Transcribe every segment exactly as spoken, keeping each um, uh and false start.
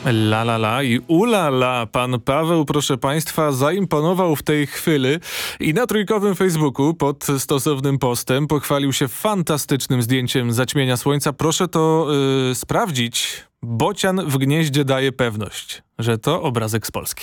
La la la i ula la. Pan Paweł, proszę państwa, zaimponował w tej chwili i na trójkowym Facebooku pod stosownym postem pochwalił się fantastycznym zdjęciem zaćmienia słońca. Proszę to yy, sprawdzić. Bocian w gnieździe daje pewność, że to obrazek z Polski.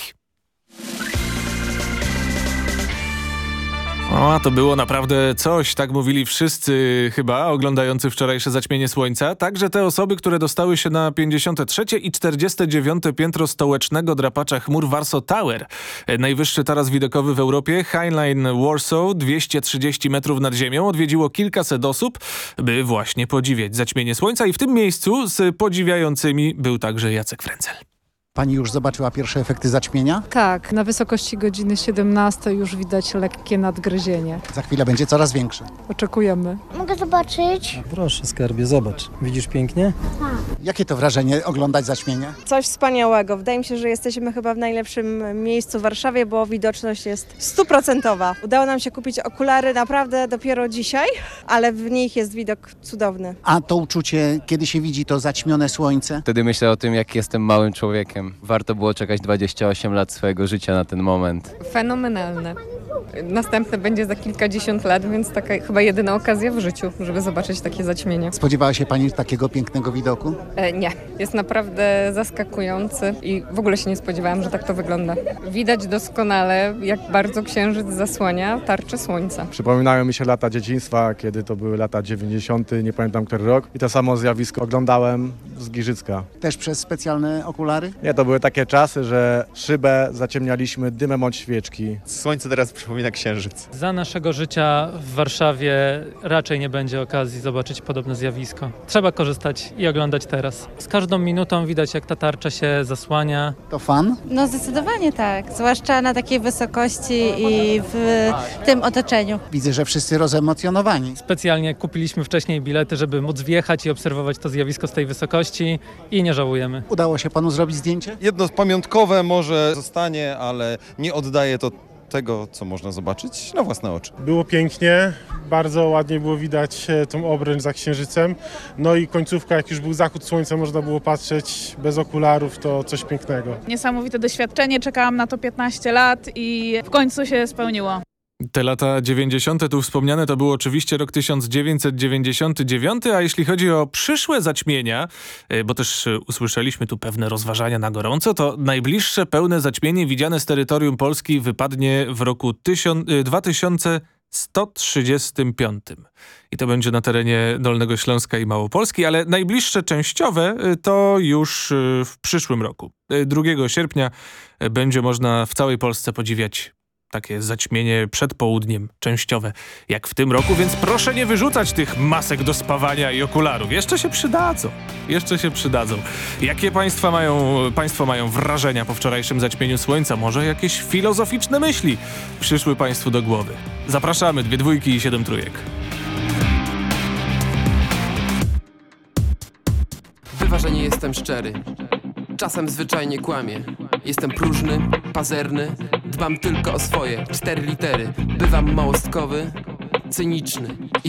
O, to było naprawdę coś, tak mówili wszyscy chyba oglądający wczorajsze zaćmienie słońca. Także te osoby, które dostały się na pięćdziesiąte trzecie i czterdzieste dziewiąte piętro stołecznego drapacza chmur Warsaw Tower. Najwyższy taras widokowy w Europie, Highline Warsaw, dwieście trzydzieści metrów nad ziemią, odwiedziło kilkaset osób, by właśnie podziwiać zaćmienie słońca. I w tym miejscu z podziwiającymi był także Jacek Frenzel. Pani już zobaczyła pierwsze efekty zaćmienia? Tak, na wysokości godziny siedemnastej już widać lekkie nadgryzienie. Za chwilę będzie coraz większe. Oczekujemy. Mogę zobaczyć? No proszę, skarbie, zobacz. Widzisz pięknie? Jakie to wrażenie oglądać zaćmienie? Coś wspaniałego. Wydaje mi się, że jesteśmy chyba w najlepszym miejscu w Warszawie, bo widoczność jest stuprocentowa. Udało nam się kupić okulary naprawdę dopiero dzisiaj, ale w nich jest widok cudowny. A to uczucie, kiedy się widzi to zaćmione słońce? Wtedy myślę o tym, jak jestem małym człowiekiem. Warto było czekać dwadzieścia osiem lat swojego życia na ten moment. Fenomenalne. Następne będzie za kilkadziesiąt lat, więc taka chyba jedyna okazja w życiu, żeby zobaczyć takie zaćmienie. Spodziewała się Pani takiego pięknego widoku? E, nie. Jest naprawdę zaskakujący i w ogóle się nie spodziewałam, że tak to wygląda. Widać doskonale, jak bardzo księżyc zasłania tarczę słońca. Przypominają mi się lata dzieciństwa, kiedy to były lata dziewięćdziesiąte, nie pamiętam który rok. I to samo zjawisko oglądałem z Giżycka. Też przez specjalne okulary? Nie, to były takie czasy, że szybę zaciemnialiśmy dymem od świeczki. Słońce teraz przypomina księżyc. Za naszego życia w Warszawie raczej nie będzie okazji zobaczyć podobne zjawisko. Trzeba korzystać i oglądać teraz. Z każdą minutą widać, jak ta tarcza się zasłania. To fan? No zdecydowanie tak, zwłaszcza na takiej wysokości i w tym otoczeniu. Widzę, że wszyscy rozemocjonowani. Specjalnie kupiliśmy wcześniej bilety, żeby móc wjechać i obserwować to zjawisko z tej wysokości i nie żałujemy. Udało się Panu zrobić zdjęcie? Jedno pamiątkowe może zostanie, ale nie oddaje to tego, co można zobaczyć na własne oczy. Było pięknie, bardzo ładnie było widać tą obręcz za księżycem. No i końcówka, jak już był zachód słońca, można było patrzeć bez okularów, to coś pięknego. Niesamowite doświadczenie, czekałam na to piętnaście lat i w końcu się spełniło. Te lata dziewięćdziesiąte tu wspomniane to był oczywiście rok tysiąc dziewięćset dziewięćdziesiąty dziewiąty, a jeśli chodzi o przyszłe zaćmienia, bo też usłyszeliśmy tu pewne rozważania na gorąco, to najbliższe pełne zaćmienie widziane z terytorium Polski wypadnie w roku dwa tysiące sto trzydziestym piątym. I to będzie na terenie Dolnego Śląska i Małopolski, ale najbliższe częściowe to już w przyszłym roku. drugiego sierpnia będzie można w całej Polsce podziwiać takie zaćmienie przed południem, częściowe, jak w tym roku, więc proszę nie wyrzucać tych masek do spawania i okularów. Jeszcze się przydadzą. Jeszcze się przydadzą. Jakie państwa mają, państwo mają wrażenia po wczorajszym zaćmieniu słońca? Może jakieś filozoficzne myśli przyszły państwu do głowy? Zapraszamy, dwie dwójki i siedem trójek. Bywa, że nie jestem szczery. Czasem zwyczajnie kłamię. Jestem próżny, pazerny, dbam tylko o swoje cztery litery. Bywam małostkowy, cyniczny i